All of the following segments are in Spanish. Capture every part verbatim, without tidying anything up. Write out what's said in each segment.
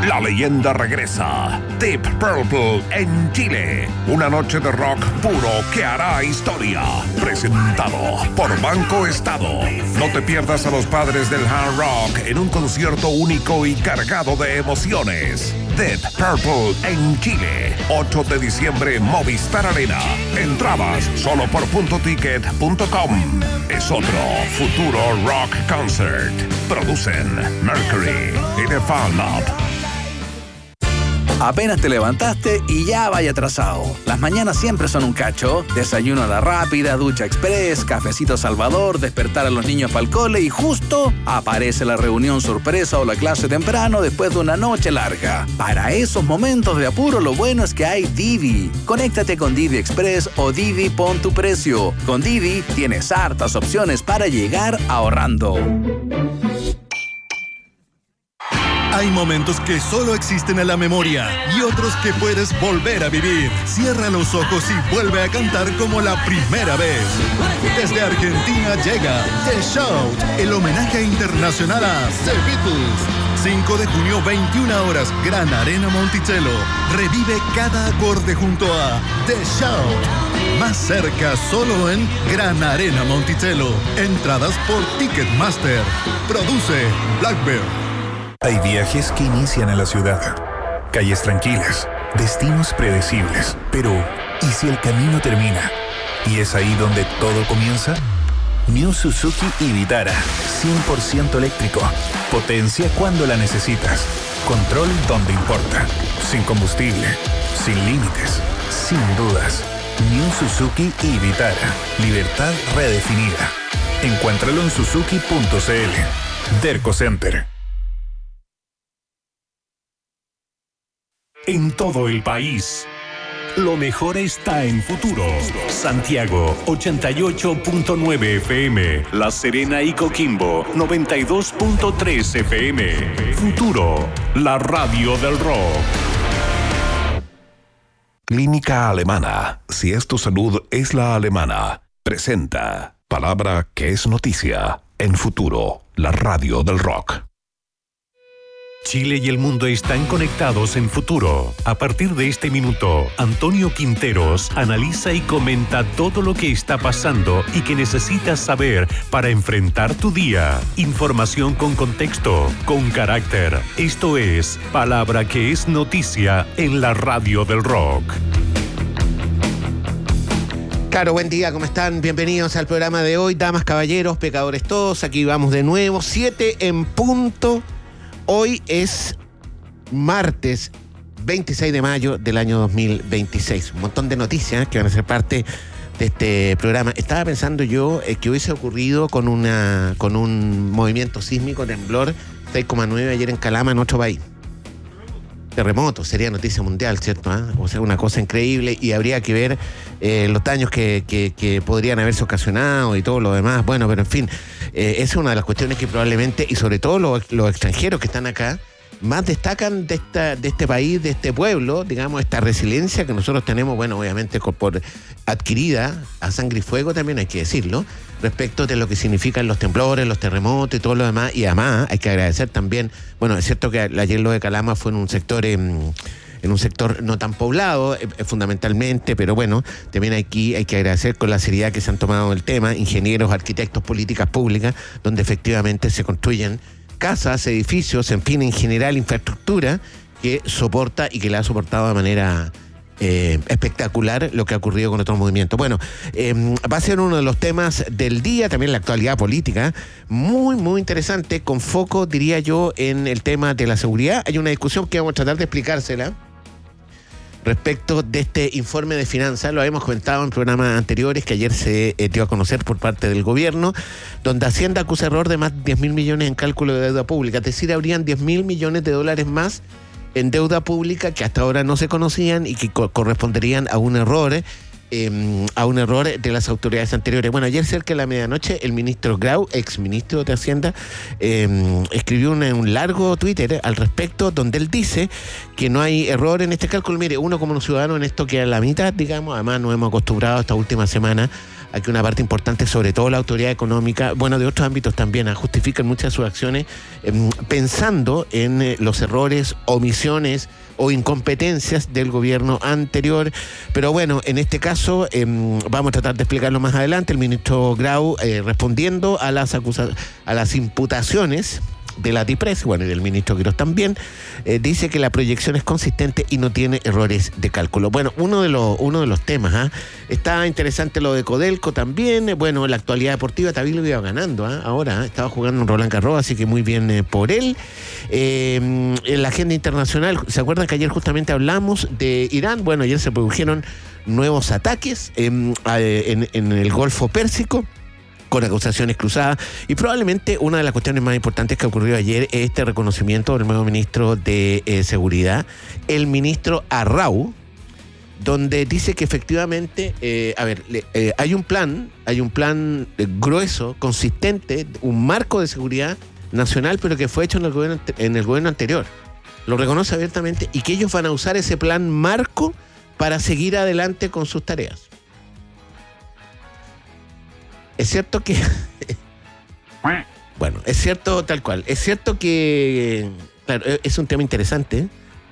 La leyenda regresa. Deep Purple en Chile. Una noche de rock puro que hará historia. Presentado por Banco Estado. No te pierdas a los padres del hard rock en un concierto único y cargado de emociones. Deep Purple en Chile. ocho de diciembre, Movistar Arena. Entradas solo por punto ticket punto com. Es otro futuro rock concert. Producen Mercury y The Fan Lab. Apenas te levantaste y ya vaya atrasado. Las mañanas siempre son un cacho. Desayuno a la rápida, ducha express, cafecito Salvador, despertar a los niños para el cole y justo aparece la reunión sorpresa o la clase temprano después de una noche larga. Para esos momentos de apuro, lo bueno es que hay Didi. Conéctate con Didi Express o Didi Pon tu Precio. Con Didi tienes hartas opciones para llegar ahorrando. Hay momentos que solo existen en la memoria y otros que puedes volver a vivir. Cierra los ojos y vuelve a cantar como la primera vez. Desde Argentina llega The Shout, el homenaje internacional a The Beatles. cinco de junio, veintiuna horas, Gran Arena Monticello. Revive cada acorde junto a The Shout. Más cerca solo en Gran Arena Monticello. Entradas por Ticketmaster. Produce Blackbird. Hay viajes que inician en la ciudad, calles tranquilas, destinos predecibles, pero ¿y si el camino termina? ¿Y es ahí donde todo comienza? New Suzuki y Vitara, cien por ciento eléctrico, potencia cuando la necesitas, control donde importa, sin combustible, sin límites, sin dudas. New Suzuki y Vitara, libertad redefinida. Encuéntralo en suzuki punto c l. Derco Center. En todo el país, lo mejor está en Futuro. Santiago, ochenta y ocho punto nueve F M. La Serena y Coquimbo, noventa y dos punto tres F M. Futuro, la radio del rock. Clínica Alemana. Si es tu salud, es la alemana. Presenta palabra que es noticia en Futuro, la radio del rock. Chile y el mundo están conectados en Futuro. A partir de este minuto, Antonio Quinteros analiza y comenta todo lo que está pasando y que necesitas saber para enfrentar tu día. Información con contexto, con carácter. Esto es Palabra que es noticia en la radio del rock. Claro, buen día, ¿cómo están? Bienvenidos al programa de hoy, damas, caballeros, pecadores todos. Aquí vamos de nuevo, siete en punto. Hoy es martes veintiséis de mayo del año dos mil veintiséis. Un montón de noticias que van a ser parte de este programa. Estaba pensando yo eh, que hubiese ocurrido con, una, con un movimiento sísmico, temblor seis coma nueve ayer en Calama, en otro país. Terremoto, sería noticia mundial, ¿cierto? ¿Eh? O sea, una cosa increíble y habría que ver eh, los daños que, que, que podrían haberse ocasionado y todo lo demás. Bueno, pero en fin, eh, esa es una de las cuestiones que probablemente, y sobre todo los, los extranjeros que están acá, más destacan de esta de este país, de este pueblo, digamos, esta resiliencia que nosotros tenemos, bueno, obviamente por adquirida a sangre y fuego también hay que decirlo, respecto de lo que significan los temblores, los terremotos y todo lo demás. Y además hay que agradecer también, bueno, es cierto que ayer lo de Calama fue en un sector eh, en un sector no tan poblado eh, fundamentalmente, pero bueno, también aquí hay que agradecer con la seriedad que se han tomado el tema, ingenieros, arquitectos, políticas públicas, donde efectivamente se construyen casas, edificios, en fin, en general infraestructura que soporta y que la ha soportado de manera eh, espectacular lo que ha ocurrido con otros movimientos. Bueno, eh, va a ser uno de los temas del día, también la actualidad política, muy, muy interesante, con foco, diría yo, en el tema de la seguridad. Hay una discusión que vamos a tratar de explicársela respecto de este informe de finanzas. Lo habíamos comentado en programas anteriores que ayer se eh, dio a conocer por parte del gobierno, donde Hacienda acusa error de más de diez mil millones en cálculo de deuda pública. Es decir, habrían diez mil millones de dólares más en deuda pública que hasta ahora no se conocían y que co- corresponderían a un error eh, a un error de las autoridades anteriores. Bueno, ayer cerca de la medianoche el ministro Grau, ex ministro de Hacienda, eh, escribió un, un largo Twitter al respecto, donde él dice que no hay error en este cálculo. Mire, uno como un ciudadano en esto queda en la mitad, digamos, además nos hemos acostumbrado esta última semana a que una parte importante, sobre todo la autoridad económica, bueno, de otros ámbitos también, justifican muchas de sus acciones eh, pensando en eh, los errores, omisiones o incompetencias del gobierno anterior. Pero bueno, en este caso eh, vamos a tratar de explicarlo más adelante. El ministro Grau eh, respondiendo a las acusa- a las imputaciones de la DIPRES, bueno, y del ministro Quirós también, eh, dice que la proyección es consistente y no tiene errores de cálculo. Bueno, uno de los, uno de los temas, ¿ah? Está interesante lo de Codelco también. Bueno, la actualidad deportiva también lo iba ganando, ¿ah? Ahora, ¿ah? Estaba jugando en Roland Garros, así que muy bien eh, por él. Eh, en la agenda internacional, ¿se acuerdan que ayer justamente hablamos de Irán? Bueno, ayer se produjeron nuevos ataques eh, en, en el Golfo Pérsico, con acusaciones cruzadas, y probablemente una de las cuestiones más importantes que ocurrió ayer es este reconocimiento del nuevo ministro de eh, Seguridad, el ministro Arrau, donde dice que efectivamente, eh, a ver, eh, hay un plan, hay un plan eh, grueso, consistente, un marco de seguridad nacional, pero que fue hecho en el gobierno, en el gobierno anterior. Lo reconoce abiertamente, y que ellos van a usar ese plan marco para seguir adelante con sus tareas. Es cierto que... bueno, es cierto tal cual. Es cierto que... Claro, es un tema interesante.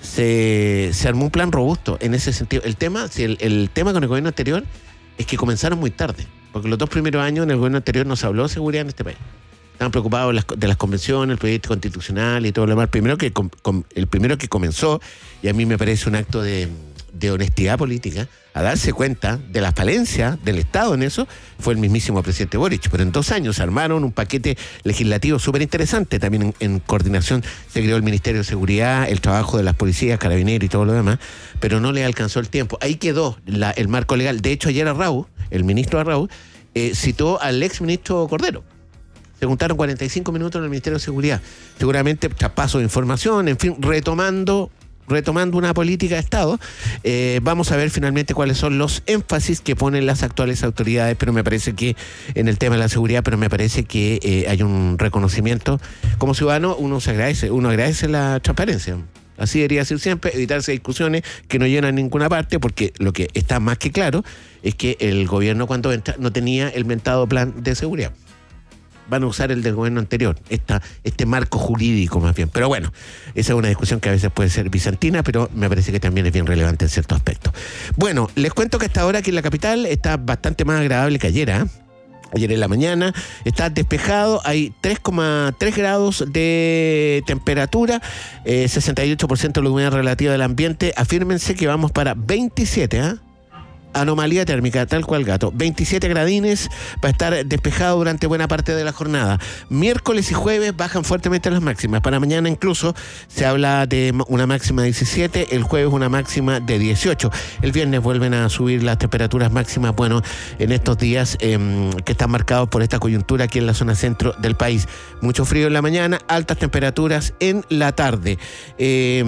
Se, se armó un plan robusto en ese sentido. El tema, si el, el tema con el gobierno anterior es que comenzaron muy tarde. Porque los dos primeros años en el gobierno anterior no se habló de seguridad en este país. Estaban preocupados de las, de las convenciones, el proyecto constitucional y todo lo demás. Primero que, com, com, el primero que comenzó, y a mí me parece un acto de... de honestidad política, a darse cuenta de las falencias del Estado en eso, fue el mismísimo presidente Boric. Pero en dos años armaron un paquete legislativo súper interesante, también en, en coordinación se creó el Ministerio de Seguridad, el trabajo de las policías, carabineros y todo lo demás, pero no le alcanzó el tiempo. Ahí quedó la, el marco legal. De hecho, ayer Arrau, el ministro Arrau, eh, citó al ex ministro Cordero. Se juntaron cuarenta y cinco minutos en el Ministerio de Seguridad. Seguramente traspaso de información, en fin, retomando... retomando una política de Estado. Eh, vamos a ver finalmente cuáles son los énfasis que ponen las actuales autoridades, pero me parece que en el tema de la seguridad, pero me parece que eh, hay un reconocimiento. Como ciudadano, uno se agradece, uno agradece la transparencia. Así debería ser siempre, evitarse discusiones que no llenan a ninguna parte, porque lo que está más que claro es que el gobierno cuando entra no tenía el mentado plan de seguridad. Van a usar el del gobierno anterior, esta, este marco jurídico más bien. Pero bueno, esa es una discusión que a veces puede ser bizantina, pero me parece que también es bien relevante en ciertos aspectos. Bueno, les cuento que hasta ahora aquí en la capital está bastante más agradable que ayer, ¿eh? Ayer en la mañana está despejado, hay tres coma tres grados de temperatura, eh, sesenta y ocho por ciento de la humedad relativa del ambiente. Afírmense que vamos para veintisiete, ¿ah? ¿eh? Anomalía térmica, tal cual gato. veintisiete gradines, va a estar despejado durante buena parte de la jornada. Miércoles y jueves bajan fuertemente las máximas. Para mañana incluso se habla de una máxima de diecisiete, el jueves una máxima de dieciocho. El viernes vuelven a subir las temperaturas máximas, bueno, en estos días eh, que están marcados por esta coyuntura aquí en la zona centro del país. Mucho frío en la mañana, altas temperaturas en la tarde. Eh,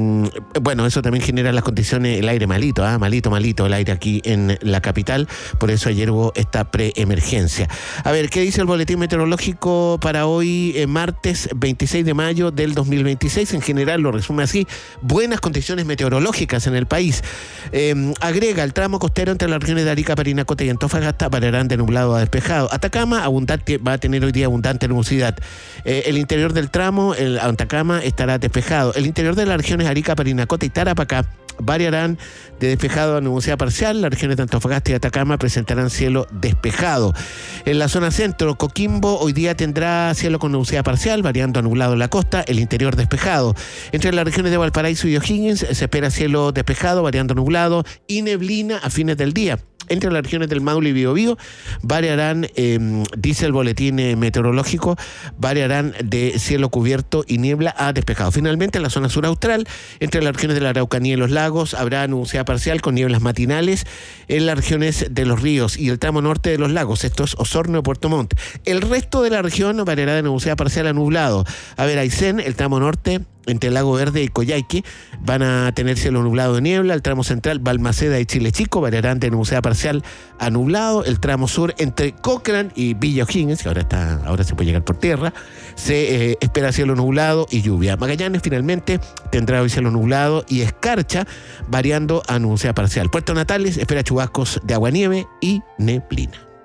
bueno, eso también genera las condiciones, el aire malito, ¿eh? malito, malito el aire aquí en la capital, por eso ayer hubo esta preemergencia. A ver, ¿qué dice el boletín meteorológico para hoy, eh, martes veintiséis de mayo del dos mil veintiséis? En general lo resume así: buenas condiciones meteorológicas en el país. Eh, agrega, el tramo costero entre las regiones de Arica, Parinacota y Antofagasta variarán de nublado a despejado. Atacama abundante, va a tener hoy día abundante nubosidad. Eh, el interior del tramo, el Atacama, estará despejado. El interior de las regiones Arica, Parinacota y Tarapacá variarán de despejado a nubosidad parcial. Las regiones de Antofagasta y Atacama presentarán cielo despejado. En la zona centro, Coquimbo hoy día tendrá cielo con nubosidad parcial, variando a nublado en la costa, el interior despejado. Entre las regiones de Valparaíso y O'Higgins se espera cielo despejado, variando a nublado y neblina a fines del día. Entre las regiones del Maule y Biobío variarán, eh, dice el boletín eh, meteorológico, variarán de cielo cubierto y niebla a despejado. Finalmente, en la zona sur austral, entre las regiones de la Araucanía y los lagos, habrá nubosidad parcial con nieblas matinales en las regiones de los ríos y el tramo norte de los lagos, esto es Osorno y Puerto Montt. El resto de la región variará de nubosidad parcial a nublado. A ver, Aysén, el tramo norte, entre Lago Verde y Coyhaique, van a tener cielo nublado de niebla. El tramo central, Balmaceda y Chile Chico, variarán de nubosidad parcial a nublado. El tramo sur, entre Cochrane y Villa O'Higgins, que ahora, está, ahora se puede llegar por tierra, se eh, espera cielo nublado y lluvia. Magallanes, finalmente, tendrá hoy cielo nublado y escarcha, variando a nubosidad parcial. Puerto Natales espera chubascos de aguanieve y neblina.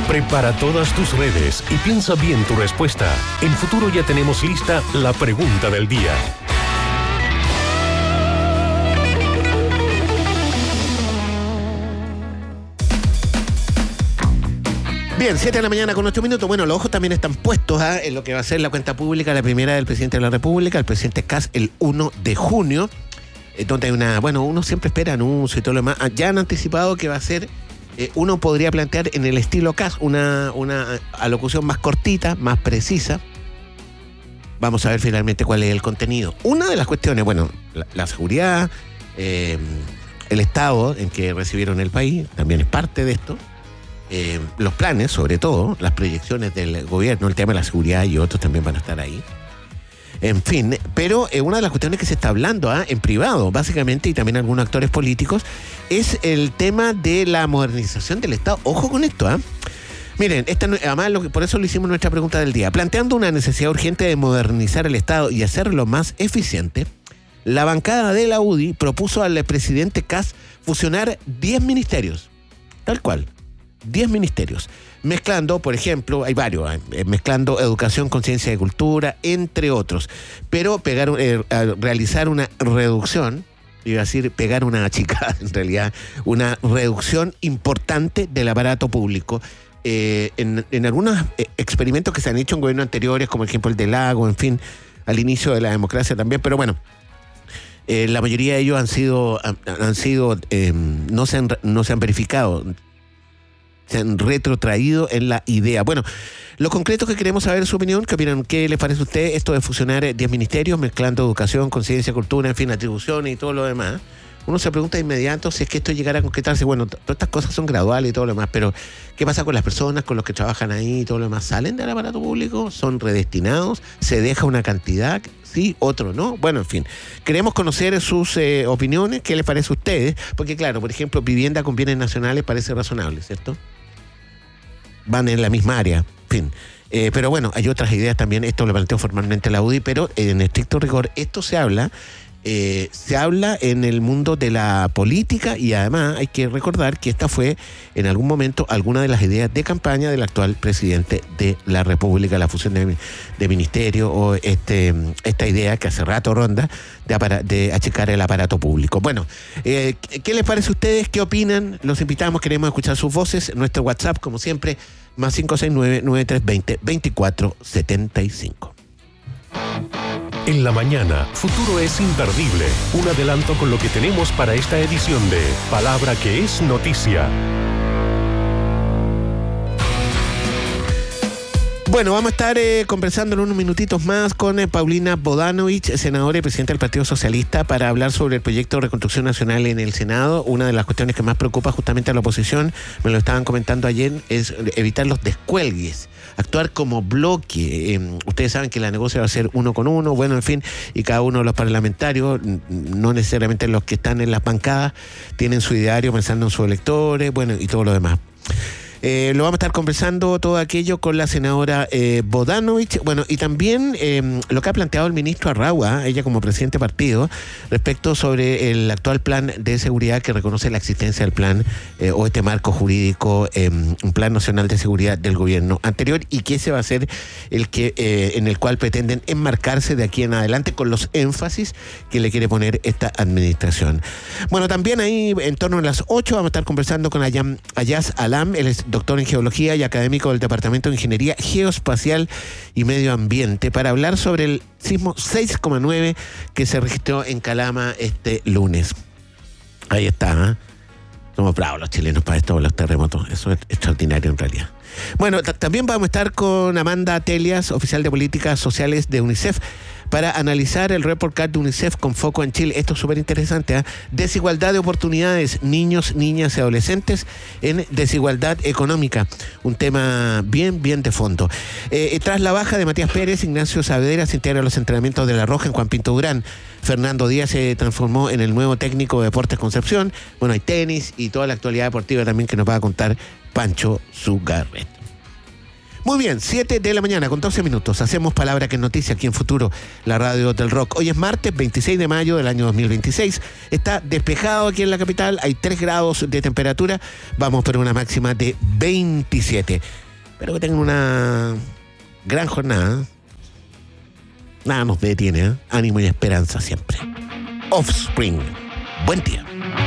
Prepara todas tus redes y piensa bien tu respuesta. En Futuro ya tenemos lista la pregunta del día. Bien, siete de la mañana con ocho minutos. Bueno, los ojos también están puestos ¿eh? en lo que va a ser la cuenta pública, la primera del presidente de la República, el presidente Kast, el uno de junio, eh, donde hay una, bueno, uno siempre espera anuncio y todo lo demás. Ya han anticipado que va a ser, eh, uno podría plantear en el estilo Kast una, una alocución más cortita, más precisa. Vamos a ver finalmente cuál es el contenido. Una de las cuestiones, bueno, la, la seguridad, eh, el estado en que recibieron el país, también es parte de esto. Eh, los planes, sobre todo, las proyecciones del gobierno, el tema de la seguridad y otros también van a estar ahí. En fin, pero eh, una de las cuestiones que se está hablando ¿eh? en privado, básicamente, y también algunos actores políticos, es el tema de la modernización del Estado. Ojo con esto, ¿eh? Miren, esta, además, lo que, por eso le hicimos nuestra pregunta del día. Planteando una necesidad urgente de modernizar el Estado y hacerlo más eficiente, la bancada de la U D I propuso al presidente Kast fusionar diez ministerios, tal cual. diez ministerios, mezclando, por ejemplo, hay varios, eh, mezclando educación con ciencia y cultura, entre otros, pero pegar, eh, realizar una reducción, iba a decir pegar una achicada, en realidad, una reducción importante del aparato público. Eh, en, en algunos eh, experimentos que se han hecho en gobiernos anteriores, como el ejemplo el de Lago, en fin, al inicio de la democracia también, pero bueno, eh, la mayoría de ellos han sido, han, han sido eh, no se han, no se han verificado, se han retrotraído en la idea. Bueno, lo concreto que queremos saber es su opinión. ¿Qué opinan? ¿Qué les parece a usted esto de fusionar diez ministerios, mezclando educación con ciencia, cultura, en fin, atribuciones y todo lo demás? Uno se pregunta de inmediato si es que esto llegara a concretarse. Bueno, todas estas cosas son graduales y todo lo demás, pero ¿qué pasa con las personas, con los que trabajan ahí y todo lo demás? ¿Salen del aparato público? ¿Son redestinados? ¿Se deja una cantidad? Sí, otro no. Bueno, en fin, queremos conocer sus eh, opiniones. ¿Qué les parece a ustedes? Porque claro, por ejemplo, vivienda con bienes nacionales parece razonable, ¿cierto? Van en la misma área, en fin. Eh, pero bueno, hay otras ideas también, esto lo planteó formalmente la U D I, pero en estricto rigor esto se habla, eh, se habla en el mundo de la política y además hay que recordar que esta fue en algún momento alguna de las ideas de campaña del actual presidente de la República, la fusión de, de ministerio o este, esta idea que hace rato ronda de, apara, de achicar el aparato público. Bueno, eh, ¿qué les parece a ustedes? ¿Qué opinan? Los invitamos, queremos escuchar sus voces. Nuestro WhatsApp, como siempre, más cinco seis nueve, nueve tres dos cero, veinticuatro setenta y cinco. En la mañana, Futuro es imperdible. Un adelanto con lo que tenemos para esta edición de Palabra que es Noticia. Bueno, vamos a estar eh, conversando en unos minutitos más con eh, Paulina Bodanovich, senadora y presidenta del Partido Socialista, para hablar sobre el proyecto de reconstrucción nacional en el Senado. Una de las cuestiones que más preocupa justamente a la oposición, me lo estaban comentando ayer, es evitar los descuelgues, actuar como bloque. Eh, ustedes saben que la negocia va a ser uno con uno, bueno, en fin, y cada uno de los parlamentarios, no necesariamente los que están en las bancadas, tienen su ideario pensando en sus electores, bueno, y todo lo demás. Eh, lo vamos a estar conversando todo aquello con la senadora eh, Bodanovich. Bueno, y también eh, lo que ha planteado el ministro Arraua, ella como presidente de partido, respecto sobre el actual plan de seguridad que reconoce la existencia del plan eh, o este marco jurídico, eh, un plan nacional de seguridad del gobierno anterior, y que ese va a ser el que eh, en el cual pretenden enmarcarse de aquí en adelante con los énfasis que le quiere poner esta administración. Bueno, también ahí en torno a las ocho vamos a estar conversando con Ayam, Ayaz Alam, él es doctor en geología y académico del Departamento de Ingeniería Geoespacial y Medio Ambiente, para hablar sobre el sismo seis coma nueve que se registró en Calama este lunes. Ahí está, ¿eh? Somos bravos los chilenos para esto, los terremotos. Eso es extraordinario en realidad. Bueno, t- también vamos a estar con Amanda Telias, oficial de Políticas Sociales de UNICEF, para analizar el report card de UNICEF con foco en Chile. Esto es súper interesante, ¿eh? Desigualdad de oportunidades, niños, niñas y adolescentes en desigualdad económica. Un tema bien, bien de fondo. Eh, tras la baja de Matías Pérez, Ignacio Saavedra se integra a los entrenamientos de La Roja en Juan Pinto Durán. Fernando Díaz se transformó en el nuevo técnico de Deportes Concepción. Bueno, hay tenis y toda la actualidad deportiva también que nos va a contar Pancho Zugarret. Muy bien, siete de la mañana con doce minutos. Hacemos Palabra que es noticia aquí en Futuro, la radio del rock. Hoy es martes veintiséis de mayo del año dos mil veintiséis. Está despejado aquí en la capital, hay tres grados de temperatura. Vamos por una máxima de veintisiete. Espero que tengan una gran jornada. Nada nos detiene, ¿eh? Ánimo y esperanza siempre. Offspring. Buen día.